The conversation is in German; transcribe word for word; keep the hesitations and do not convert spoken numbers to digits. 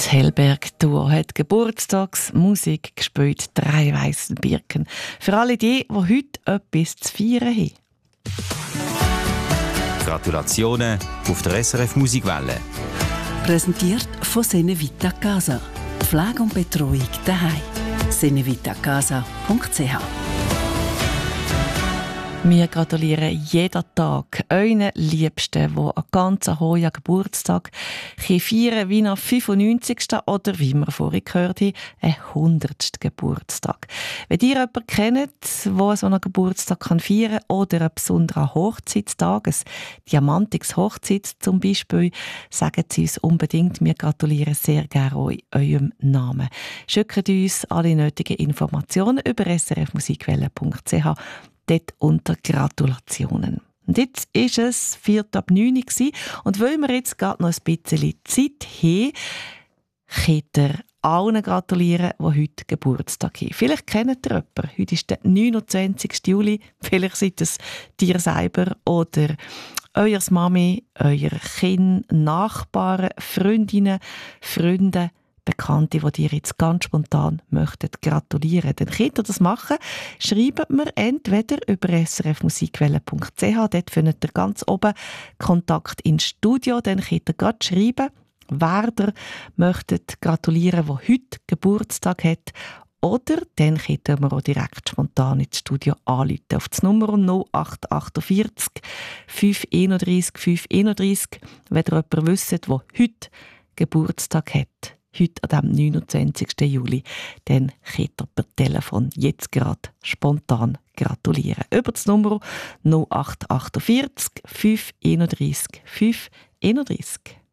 Das Hellberg-Duo hat Geburtstagsmusik gespielt, «Drei weißen Birken». Für alle die, die heute etwas zu feiern haben. Gratulationen auf der S R F Musikwelle. Präsentiert von Senevita Casa. Pflege und Betreuung daheim. senevitacasa punkt c h. Wir gratulieren jeden Tag euren Liebsten, die einen ganz hohen Geburtstag feiern, wie nach fünfundneunzigsten oder, wie wir vorhin gehört haben, einen hundertsten Geburtstag. Wenn ihr jemanden kennt, der so einen Geburtstag feiern kann oder einen besonderen Hochzeitstag, ein diamantiges Hochzeit zum Beispiel, sagen Sie uns unbedingt. Wir gratulieren sehr gerne in eurem Namen. Schickt uns alle nötigen Informationen über s r f musikwelle punkt c h. Dort unter Gratulationen. Und jetzt ist es vier ab neun Uhr und weil wir jetzt gerade noch ein bisschen Zeit haben, könnt ihr allen gratulieren, die heute Geburtstag haben. Vielleicht kennt ihr jemanden. Heute ist der neunundzwanzigsten Juli. Vielleicht seid es dir selber oder euer Mami, euer Kind, Nachbarn, Freundinnen, Freunde, Bekannte, die dir jetzt ganz spontan möchten gratulieren. Dann könnt ihr das machen. Schreibt mir entweder über s r f musikwelle punkt c h. Dort findet ihr ganz oben Kontakt ins Studio. Dann könnt ihr gerade schreiben, wer ihr möchtet gratulieren, der heute Geburtstag hat. Oder dann könnt ihr mir auch direkt spontan ins Studio anrufen. Auf die Nummer null acht achtundvierzig fünf einunddreißig fünf einunddreißig, wenn ihr jemanden wisst, der heute Geburtstag hat. Heute an dem neunundzwanzigsten Juli, dann könnt ihr per Telefon jetzt gerade spontan gratulieren. Über die Nummer null acht achtundvierzig fünf einunddreißig fünf einunddreißig.